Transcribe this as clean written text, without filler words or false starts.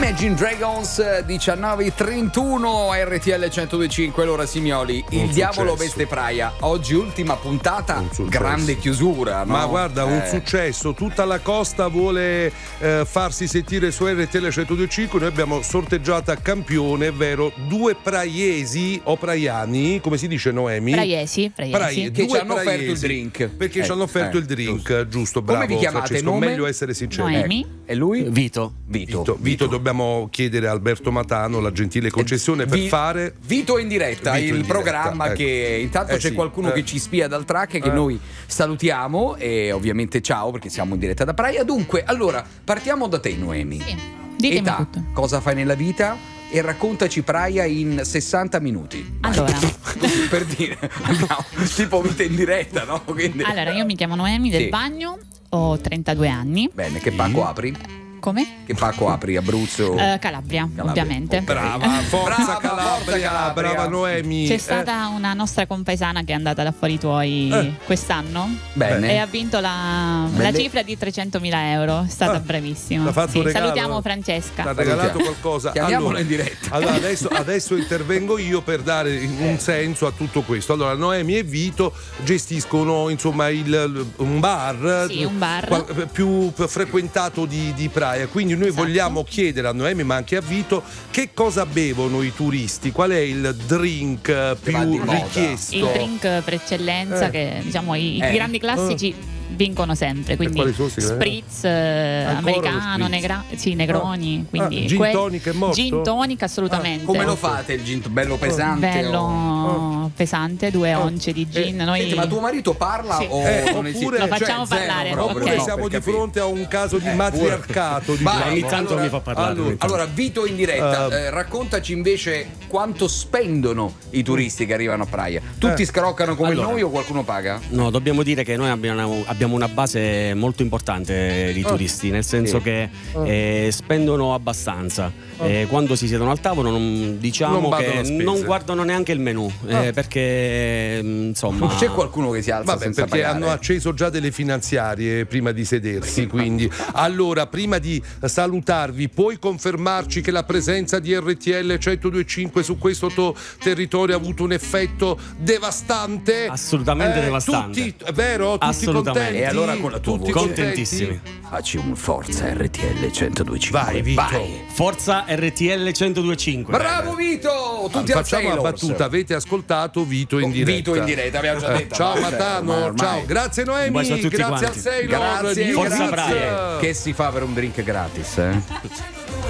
Imagine Dragons 19:31 RTL 102.5. Allora signori, il diavolo veste Praia. Oggi ultima puntata, grande chiusura, no? Ma guarda, un successo. Tutta la costa vuole farsi sentire su RTL 102.5. Noi abbiamo sorteggiato a campione, è vero, 2 praiesi o praiani, come si dice, Noemi? Praiesi. Che ci hanno offerto il drink. Perché ci hanno offerto il drink, giusto, bravo. Come vi chiamate? Francesco, Nome? meglio essere sinceri. Noemi. E lui? Vito. Dobbiamo chiedere a Alberto Matano la gentile concessione per fare Vito in diretta, Vito il in programma diretta, che intanto c'è qualcuno che ci spia dal track che noi salutiamo e ovviamente ciao perché siamo in diretta da Praia. Dunque, allora, partiamo da te Noemi. Sì, ditemi Età, tutto. cosa fai nella vita? E raccontaci Praia in 60 minuti. Allora, Per dire, andiamo, tipo vita in diretta, no? Quindi... allora, io mi chiamo Noemi del Sì. Bagno, ho 32 anni. Bene, che pacco apri? Come? Che pacco apri? Abruzzo? Calabria, ovviamente. Ok. brava, forza Calabria, brava Noemi. C'è stata una nostra compaesana che è andata da Fuori Tuoi quest'anno Bene. e ha vinto la cifra di 300.000 euro. È stata bravissima. T'ha fatto un regalo? Salutiamo Francesca. Ti ha regalato qualcosa. Chiamiamola in diretta. Allora adesso intervengo io per dare un senso a tutto questo. Allora Noemi e Vito gestiscono insomma un bar, Sì, un bar. Più frequentato di Praia. Quindi noi vogliamo chiedere a Noemi ma anche a Vito che cosa bevono i turisti, qual è il drink va più di moda. richiesto. Il drink per eccellenza che diciamo i grandi classici vincono sempre, quindi quali sono, sì, spritz Ancora americano, lo spritz? Negroni, quindi gin tonic è morto? Gin tonic assolutamente. Come lo fate il gin? Bello pesante? Bello pesante, 2 once di gin. Noi Senti, ma tuo marito parla Sì. o non esiste? Oppure- Lo facciamo Cioè, parlare, zero proprio, ok. no, Siamo per di capire. fronte a un caso di matriarcato, Vai, Ogni tanto allora- mi fa parlare. Allora, Vito in diretta, raccontaci invece quanto spendono i turisti che arrivano a Praia. Tutti scroccano come Allora. noi o qualcuno paga? No, dobbiamo dire che noi abbiamo una base molto importante di turisti, nel senso che spendono abbastanza. Quando si siedono al tavolo diciamo Non badano che a spese. non guardano neanche il menù, perché insomma C'è qualcuno che si alza Vabbè, senza perché pagare? hanno acceso già delle finanziarie prima di sedersi, quindi allora prima di salutarvi puoi confermarci che la presenza di RTL 102.5 su questo tuo territorio ha avuto un effetto devastante? Assolutamente devastante. Tutti, è vero? Tutti Assolutamente. contenti? E allora con la tua Tutti voce. Contentissimi. Facci un forza RTL 102.5. Vai, Vito. Vai. Forza RTL 102.5. Bravo Vito! Tutti al Facciamo la Sailors. battuta, avete ascoltato Vito in diretta. Vito in diretta, abbiamo già detto. Ciao ma- Matano, ma ormai- ciao, grazie Noemi, Un bacio a tutti grazie quanti. al Sailor, Grazie, New Forza Kids. Praia. Che si fa per un drink gratis, eh?